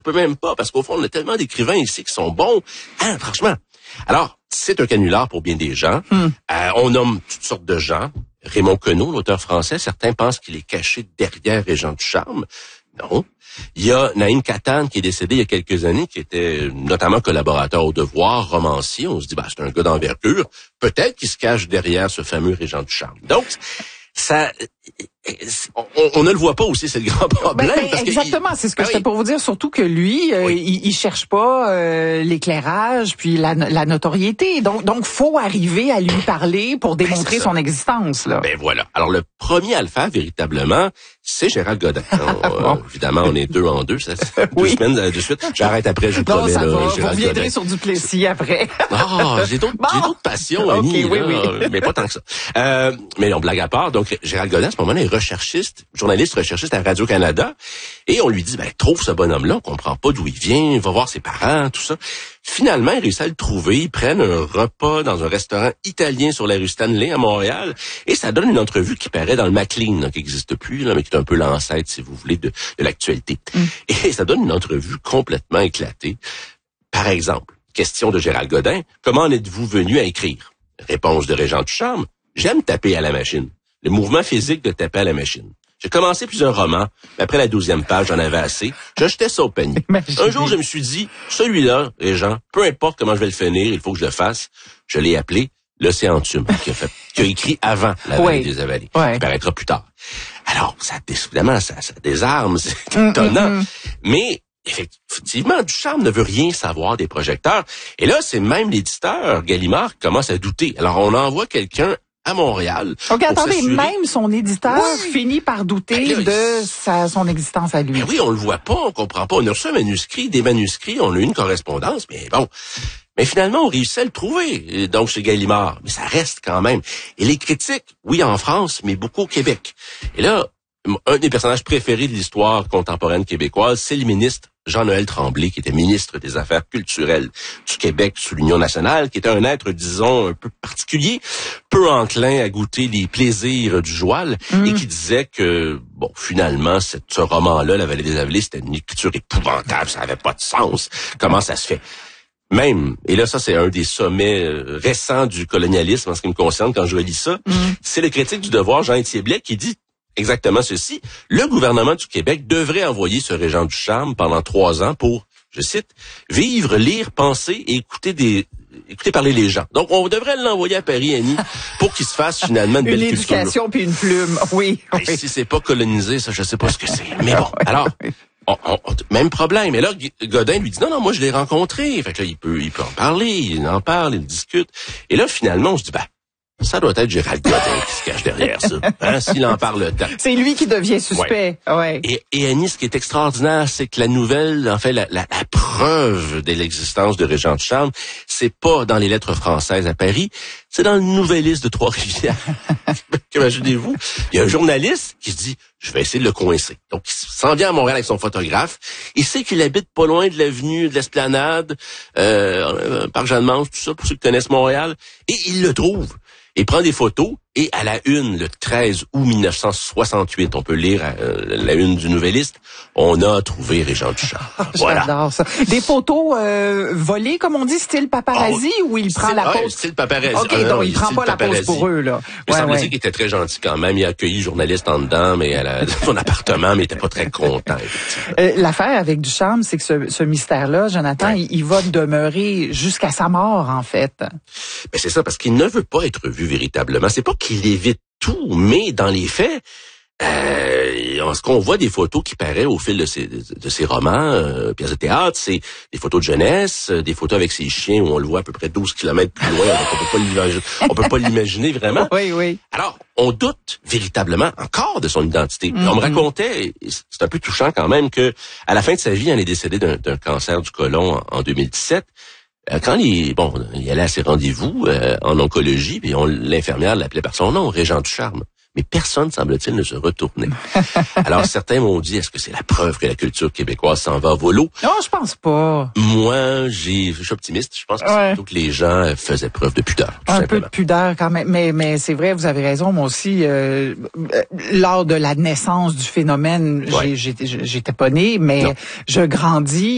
peut même pas, parce qu'au fond, on a tellement d'écrivains ici qui sont bons. Hein, franchement. Alors, c'est un canular pour bien des gens. On nomme toutes sortes de gens. Raymond Queneau, l'auteur français, certains pensent qu'il est caché derrière Régent Ducharme. Non. Il y a Naïm Katane qui est décédé il y a quelques années, qui était notamment collaborateur au Devoir, romancier. On se dit, c'est un gars d'envergure. Peut-être qu'il se cache derrière ce fameux Régent Ducharme. Donc, ça, on ne le voit pas aussi, c'est le grand problème. Exactement, c'est ce que j'étais pour vous dire, surtout que lui, il cherche pas l'éclairage puis la notoriété. Donc, faut arriver à lui parler pour démontrer son existence, là. Ben voilà. Alors, le premier à le faire, véritablement, c'est Gérald Godin. Évidemment, on est 2 en 2, ça, 2 semaines de suite. J'arrête après, je vous promets, ça va. Gérald Vous reviendrez Godin. sur Duplessis après. J'ai d'autres passions, Annie, mais pas tant que ça. Mais on blague à part. Donc, Gérald Godin, à ce moment-là, est journaliste recherchiste à Radio-Canada, et on lui dit, trouve ce bonhomme-là, on comprend pas d'où il vient, va voir ses parents, tout ça. Finalement, il réussit à le trouver, ils prennent un repas dans un restaurant italien sur la rue Stanley à Montréal, et ça donne une entrevue qui paraît dans le Maclean, qui n'existe plus, là, mais qui est un peu l'ancêtre, si vous voulez, de l'actualité. Et ça donne une entrevue complètement éclatée. Par exemple, question de Gérald Godin, comment en êtes-vous venu à écrire? Réponse de Régent Ducharme, j'aime taper à la machine. Le mouvement physique de taper à la machine. J'ai commencé plusieurs romans, mais après la 12e page, j'en avais assez. J'achetais ça au panier. Un jour, je me suis dit, celui-là, Régent, peu importe comment je vais le finir, il faut que je le fasse. Je l'ai appelé l'Océan Tume, qui a écrit avant La Vallée des Avalées, qui paraîtra plus tard. Alors, évidemment, ça désarme, c'est étonnant. Mais effectivement, Ducharme ne veut rien savoir des projecteurs. Et là, c'est même l'éditeur, Gallimard, qui commence à douter. Alors, on envoie quelqu'un à Montréal. Donc, attendez, même son éditeur finit par douter de son existence à lui. Oui, on le voit pas, on comprend pas. On a reçu des manuscrits, on a eu une correspondance, mais bon. Mais finalement, on réussit à le trouver, donc chez Gallimard. Mais ça reste quand même. Et les critiques, oui, en France, mais beaucoup au Québec. Et là, un des personnages préférés de l'histoire contemporaine québécoise, c'est le ministre Jean-Noël Tremblay, qui était ministre des Affaires culturelles du Québec sous l'Union nationale, qui était un être, disons, un peu particulier, peu enclin à goûter les plaisirs du joual, et qui disait que, finalement, ce roman-là, La Vallée des Avalées, c'était une écriture épouvantable, ça n'avait pas de sens. Comment ça se fait? Même, et là, ça, c'est un des sommets récents du colonialisme, en ce qui me concerne, quand je relis ça, c'est le critique du Devoir, Jean-Étienne Blais, qui dit exactement ceci. Le gouvernement du Québec devrait envoyer ce Régent Ducharme pendant 3 ans pour, je cite, vivre, lire, penser et écouter parler les gens. Donc, on devrait l'envoyer à Paris, Annie, pour qu'il se fasse finalement une belle culture. Une éducation puis une plume, oui. Si c'est pas colonisé, ça, je sais pas ce que c'est. Mais bon, alors, même problème. Et là, Godin lui dit, non, moi, je l'ai rencontré. Fait que là, il peut en parler, il en parle, il discute. Et là, finalement, on se dit, ça doit être Gérald Godin qui se cache derrière ça. S'il en parle tant. C'est lui qui devient suspect. Ouais. Et Annie, ce qui est extraordinaire, c'est que la nouvelle, en fait, la preuve de l'existence de Régent Ducharme, c'est pas dans les lettres françaises à Paris, c'est dans le Nouvelliste de Trois-Rivières. Imaginez-vous, il y a un journaliste qui se dit, je vais essayer de le coincer. Donc, il s'en vient à Montréal avec son photographe. Il sait qu'il habite pas loin de l'avenue de l'Esplanade, Parc Jeanne-Mance, tout ça, pour ceux qui connaissent Montréal. Et il le trouve. Il prend des photos et à la une, le 13 août 1968, on peut lire la une du Nouvelliste, on a trouvé Régent Ducharme. Voilà. J'adore ça. Des photos volées, comme on dit, style paparazzi, ou il prend la pose? Style paparazzi. OK, donc il prend pas la pose pour eux, là. Il semble-t-il qu'il était très gentil quand même. Il a accueilli le journaliste en dedans, mais dans son appartement, mais il était pas très content. L'affaire avec Ducharme, c'est que ce mystère-là, Jonathan, il va demeurer jusqu'à sa mort, en fait. Ben c'est ça, parce qu'il ne veut pas être vu véritablement. C'est pas qu'il évite tout, mais dans les faits, ce qu'on voit des photos qui paraissent au fil de ses romans, pièces de théâtre, c'est des photos de jeunesse, des photos avec ses chiens où on le voit à peu près 12 kilomètres plus loin. On peut pas l'imaginer vraiment. Oui. Alors, on doute véritablement encore de son identité. On me racontait, c'est un peu touchant quand même, que à la fin de sa vie, il est décédé d'un cancer du côlon en 2017. Quand il allait à ses rendez-vous en oncologie, puis l'infirmière l'appelait par son nom, Régent Ducharme. Mais personne, semble-t-il, ne se retournait. Alors, certains m'ont dit, est-ce que c'est la preuve que la culture québécoise s'en va à volo? Non, je pense pas. Moi, je suis optimiste. Je pense que c'est plutôt que les gens faisaient preuve de pudeur. Un peu de pudeur quand même. Mais c'est vrai, vous avez raison. Moi aussi, lors de la naissance du phénomène, j'étais pas née, mais je grandis